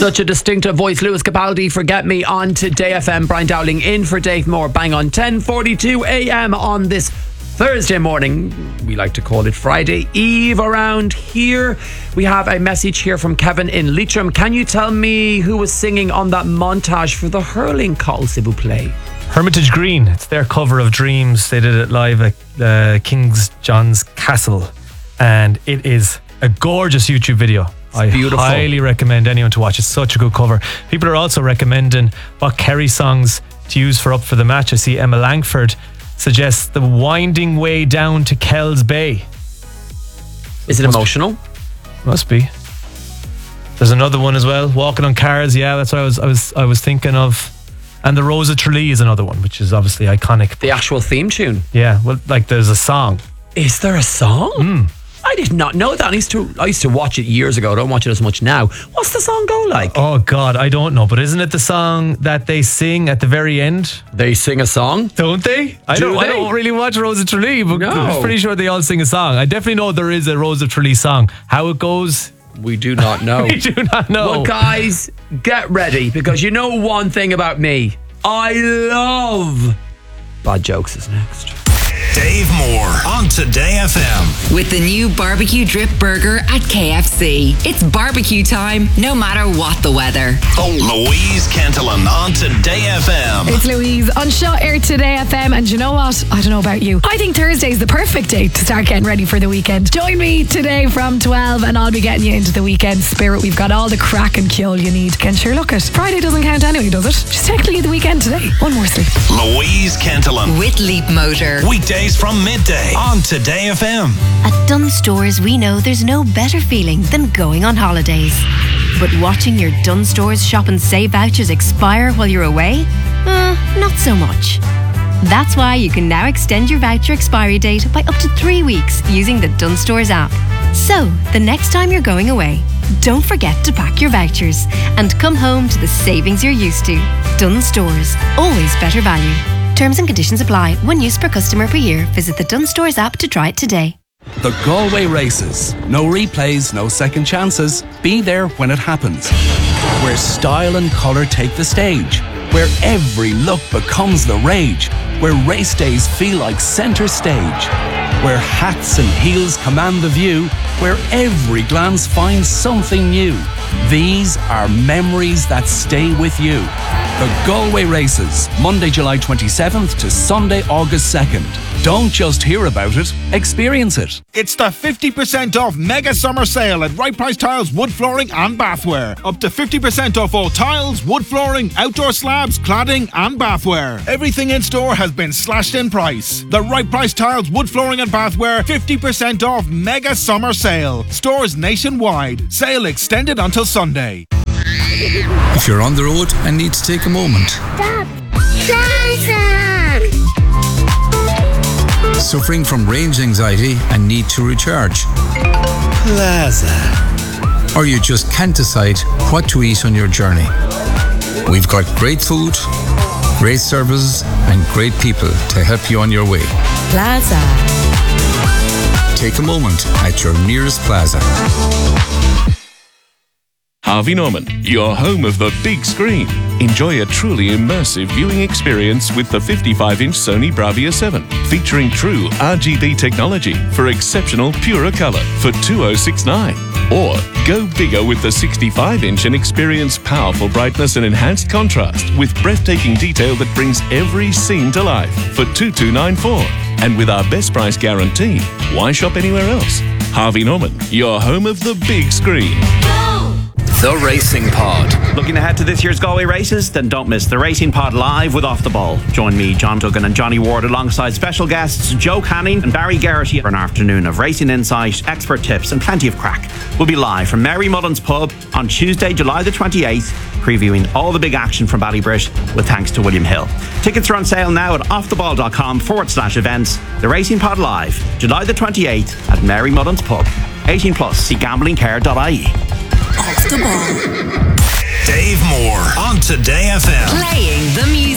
Such a distinctive voice. Lewis Capaldi, Forget Me on Today FM. Brian Dowling in for Dave Moore. Bang on 10:42 a.m. on this Thursday morning. We like to call it Friday Eve around here. We have a message here from Kevin in Leitrim. Can you tell me who was singing on that montage for the hurling call, s'il vous plaît? Hermitage Green. It's their cover of Dreams. They did it live at King's John's Castle, and it is a gorgeous YouTube video. I highly recommend anyone to watch. It's such a good cover. People are also recommending what Kerry songs to use for Up for the Match. I see Emma Langford suggests The Winding Way Down to Kells Bay. Is it emotional? Must be. There's another one as well, Walking on Cars. Yeah, that's what I was thinking of. And The Rose of Tralee is another one, which is obviously iconic. The actual theme tune? Yeah, well, like there's a song. Is there a song? I did not know that. I used to watch it years ago. I don't watch it as much now. What's the song go like? Oh God, I don't know. But isn't it the song that they sing at the very end? They sing a song? Don't they? I don't really watch Rose of Tralee, but I'm pretty sure they all sing a song. I definitely know there is a Rose of Tralee song. How it goes, we do not know. We do not know. Well, guys, get ready, because you know one thing about me. I love bad jokes is next. Dave Moore on Today FM. With the new barbecue drip burger at KFC. It's barbecue time, no matter what the weather. Louise Cantillon on Today FM. It's Louise on Shaw Air Today FM. And you know what? I don't know about you. I think Thursday's the perfect day to start getting ready for the weekend. Join me today from 12 and I'll be getting you into the weekend spirit. We've got all the crack and cure you need. Can sure look it. Friday doesn't count anyway, does it? Just technically the weekend today. One more sleep. Louise Cantillon. With Leap Motor. Weekdays from midday on Today FM. At Dunnes Stores, we know there's no better feeling than going on holidays. But watching your Dunnes Stores shop and save vouchers expire while you're away? Not so much. That's why you can now extend your voucher expiry date by up to 3 weeks using the Dunnes Stores app. So, the next time you're going away, don't forget to pack your vouchers and come home to the savings you're used to. Dunnes Stores, always better value. Terms and conditions apply. 1 use per customer per year. Visit the Dunnes Stores app to try it today. The Galway Races. No replays, no second chances. Be there when it happens. Where style and colour take the stage. Where every look becomes the rage. Where race days feel like centre stage. Where hats and heels command the view. Where every glance finds something new. These are memories that stay with you. The Galway Races, Monday, July 27th to Sunday, August 2nd. Don't just hear about it, experience it. It's the 50% off mega summer sale at Right Price Tiles, wood flooring and bathware. Up to 50% off all tiles, wood flooring, outdoor slabs, cladding and bathware. Everything in store has been slashed in price. The Right Price Tiles, wood flooring and bathware, 50% off mega summer sale. Stores nationwide. Sale extended until Sunday. If you're on the road and need to take a moment. Stop! Plaza! Suffering from range anxiety and need to recharge. Plaza. Or you just can't decide what to eat on your journey. We've got great food, great services and great people to help you on your way. Plaza. Take a moment at your nearest Plaza. Harvey Norman, your home of the big screen. Enjoy a truly immersive viewing experience with the 55-inch Sony Bravia 7, featuring true RGB technology for exceptional purer color for $2,069. Or go bigger with the 65-inch and experience powerful brightness and enhanced contrast with breathtaking detail that brings every scene to life for $2,294. And with our best price guarantee, why shop anywhere else? Harvey Norman, your home of the big screen. The Racing Pod. Looking ahead to this year's Galway races? Then don't miss The Racing Pod live with Off the Ball. Join me, John Duggan and Johnny Ward alongside special guests Joe Canning and Barry Garrity for an afternoon of racing insight, expert tips and plenty of crack. We'll be live from Mary Mullen's Pub on Tuesday, July the 28th, previewing all the big action from Ballybrit with thanks to William Hill. Tickets are on sale now at offtheball.com/events. The Racing Pod live, July the 28th at Mary Mullen's Pub. 18 plus, see gamblingcare.ie. Off the Ball. Dave Moore on Today FM. Playing the music.